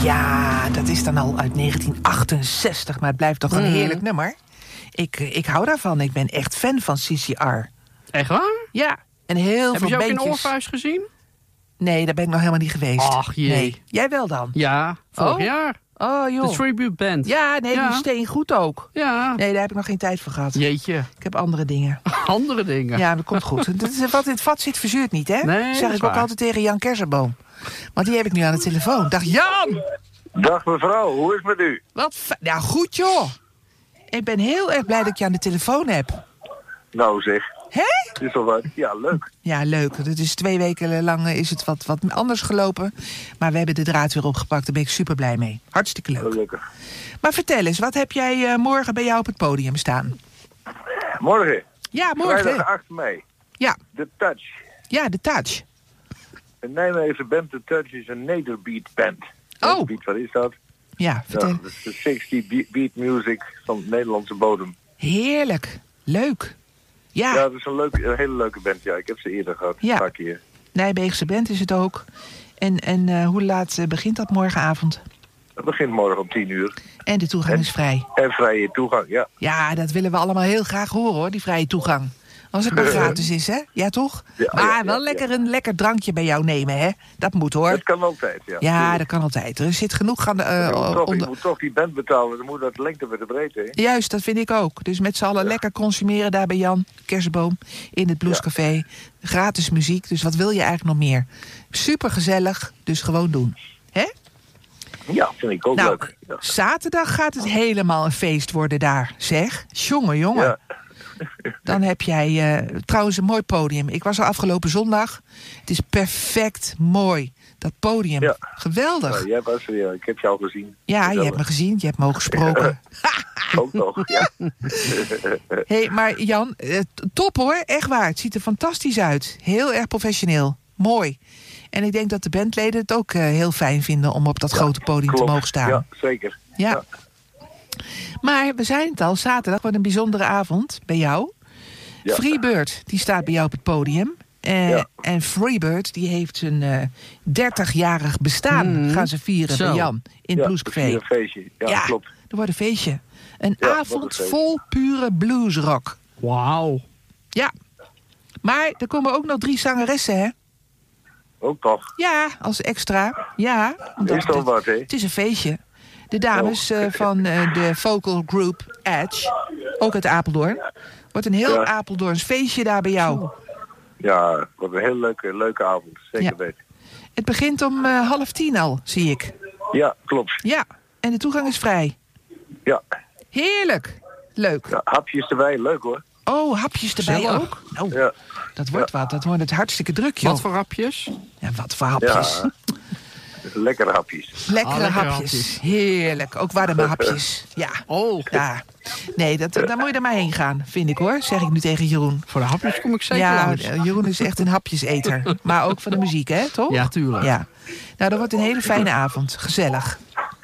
Ja, dat is dan al uit 1968, maar het blijft toch een heerlijk nummer. Ik hou daarvan. Ik ben echt fan van CCR. Echt waar? Ja, en heel Heb veel je ook bandjes. in Orpheus gezien? Nee, daar ben ik nog helemaal niet geweest. Ach, jee. Nee. Jij wel dan? Ja, vorig jaar. Oh, De joh. Tribute Band. Ja, nee, die is steengoed ook. Ja. Nee, daar heb ik nog geen tijd voor gehad. Jeetje. Ik heb andere dingen. Andere dingen. Ja, dat komt goed. Wat in het vat zit, verzuurt niet, hè? Nee, dat zeg dat is ik ook waar. altijd tegen Jan Kersenboom. Want die heb ik nu aan de telefoon. Dag Jan! Dag mevrouw, hoe is het met u? Ja, goed joh. Ik ben heel erg blij dat ik je aan de telefoon heb. Nou zeg, Hè? het is toch wat? Ja, leuk. Ja, leuk. Het is 2 weken lang is het wat anders gelopen. Maar we hebben de draad weer opgepakt. Daar ben ik super blij mee. Hartstikke leuk. Gelukkig. Maar vertel eens, wat heb jij morgen bij jou op het podium staan? Morgen, Ja, morgen. vrijdag 8 mei, Ja, The Touch. ja, de Touch. Een Nijmeegse band, The Touch, is een nederbeat band. Oh. Nederbeat, wat is dat? Ja, vertel. Ja, dat is de 60 beat music van de Nederlandse bodem. Heerlijk. Leuk. Ja, Ja, dat is een hele leuke band. Ja, ik heb ze eerder gehad, Ja. een paar keer. Nijmeegse band is het ook. En hoe laat begint dat morgenavond? Het begint morgen om 10 uur. En de toegang is vrij. En vrije toegang, ja. Ja, dat willen we allemaal heel graag horen hoor, die vrije toegang. Als het maar gratis is, hè? Ja, toch? Ja, maar ja, wel ja, lekker een lekker drankje bij jou nemen, hè? Dat moet hoor. Dat kan altijd, ja. Ja, dat kan altijd. Er zit genoeg aan de... Je moet toch die band betalen, dan moet dat lengte met de breedte, hè? Juist, dat vind ik ook. Dus met z'n allen lekker consumeren daar bij Jan Kersenboom in het Bluescafé. Gratis muziek, dus wat wil je eigenlijk nog meer? Super gezellig, dus gewoon doen. Hè? Ja, vind ik ook Nou, leuk. Ja. zaterdag gaat het helemaal een feest worden daar, zeg. Jongen. Ja. Dan heb jij trouwens een mooi podium. Ik was er afgelopen zondag. Het is perfect mooi. Dat podium. Ja. Geweldig. Ja, jij was er, ja. Ik heb jou gezien. Ja, je hebt me gezien. Je hebt me ook gesproken. Ook nog, ja. Hey, maar Jan, top hoor. Echt waar. Het ziet er fantastisch uit. Heel erg professioneel. Mooi. En ik denk dat de bandleden het ook heel fijn vinden om op dat grote podium Klopt. te mogen staan. Ja, zeker. Ja. Maar we zijn het al, zaterdag wordt een bijzondere avond bij jou. Ja. Freebird, die staat bij jou op het ppodium. Ja. En Freebird, die heeft zijn 30-jarig bestaan gaan ze vieren Zo. bij Jan in het Bluescafé. Een feestje. Ja, klopt. Er wordt een feestje. Een Ja, avond wat een feest. vol pure bluesrock. Wauw. Ja. Maar er komen ook nog 3 zangeressen, hè? Ook toch. Ja, als extra. Ja. Is toch wat, hè? Het is een feestje. De dames van de vocal group Edge, ook uit Apeldoorn. Wordt een heel Ja. Apeldoorns feestje daar bij jou. Ja, wat een heel leuke avond. Zeker Ja. weten. Het begint om 9:30 al, zie ik. Ja, klopt. Ja, en de toegang is vrij. Ja. Heerlijk. Leuk. Ja, hapjes erbij. Leuk, hoor. Oh, hapjes erbij Gezellig. ook? Nou, Ja. dat wordt wat. Dat wordt het hartstikke druk, joh. Wat voor rapjes? Ja, wat voor hapjes. Ja. Lekkere hapjes. Lekkere lekkere hapjes. hapjes. Heerlijk. Ook warme hapjes. Ja. Oh, Ja. Nee, daar moet je er maar heen gaan, vind ik hoor. Zeg ik nu tegen Jeroen. voor de hapjes kom ik zeker Ja, langs. Jeroen is echt een hapjeseter. Maar ook van de muziek, hè, toch? Ja, tuurlijk. Ja. Nou, dat wordt een hele fijne avond. Gezellig.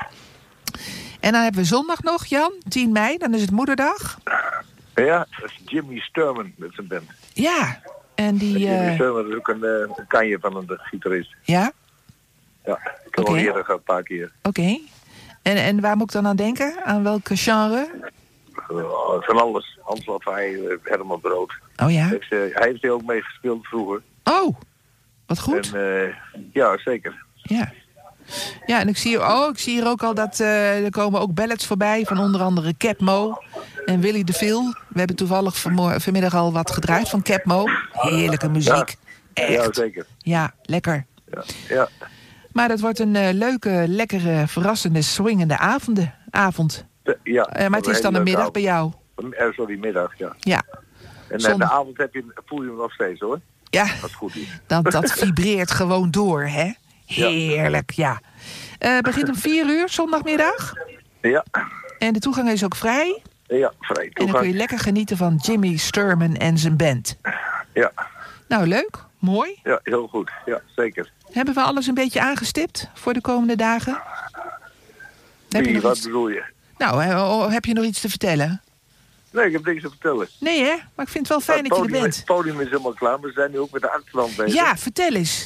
En dan hebben we zondag nog, Jan, 10 mei. Dan is het moederdag. Ja, dat is Jimmy Sturman met zijn band. Ja. En die... Jimmy Sturman is ook een kanje van een gitarist. ja, Ja, ik heb al Oké. eerder gehad, een paar keer. oké. En waar moet ik dan aan denken? Aan welke genre? Van alles. Hans Lafay, Herman Brood. Oh ja. Hij heeft er ook mee gespeeld vroeger. Oh, wat goed. En ja, zeker. Ja. Ja, en ik zie hier ook al dat er komen ook ballads voorbij van onder andere Capmo en Willy DeVille. We hebben toevallig vanmiddag al wat gedraaid van Capmo. Heerlijke muziek. Ja, Echt. zeker. Ja, lekker. Ja, ja. Maar dat wordt een leuke, lekkere, verrassende, swingende avond. Ja, Maar het is dan een middag bij jou. Sorry, middag, ja. Ja, En de Zondag. avond voel je hem nog steeds, hoor. ja, Als het goed is. dat vibreert gewoon door, hè? Heerlijk, ja. Begint om 4 uur, zondagmiddag. Ja, En de toegang is ook vrij. ja, vrij En dan kun je toegang. lekker genieten van Jimmy Sturman en zijn band. Ja, Nou, leuk. Mooi. ja, heel goed. Ja, zeker. Hebben we alles een beetje aangestipt voor de komende dagen? Heb je nog Wat iets... bedoel je? Nou, heb je nog iets te vertellen? Nee, ik heb niks te vertellen. Nee, hè? Maar ik vind het wel fijn dat je er bent. Het podium is helemaal klaar. We zijn nu ook met de achterland bezig. Ja, vertel eens.